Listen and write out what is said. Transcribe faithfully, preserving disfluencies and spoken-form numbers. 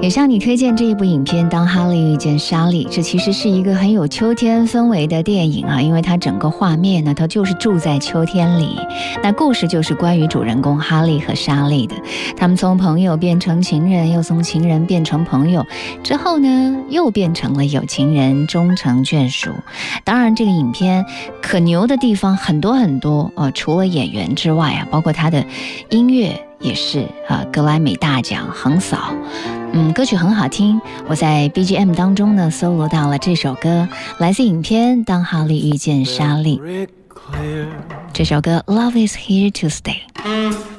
也向你推荐这一部影片《当哈利遇见莎莉》，这其实是一个很有秋天氛围的电影啊，因为它整个画面呢，它就是住在秋天里。那故事就是关于主人公哈利和莎莉的，他们从朋友变成情人，又从情人变成朋友，之后呢，又变成了有情人，终成眷属。当然，这个影片可牛的地方很多很多，呃，除了演员之外啊，包括它的音乐也是啊，格莱美大奖横扫。嗯，歌曲很好听，我在 B G M 当中呢搜罗到了这首歌，来自影片《当哈利遇见莎莉》。这首歌 Love is here to stay。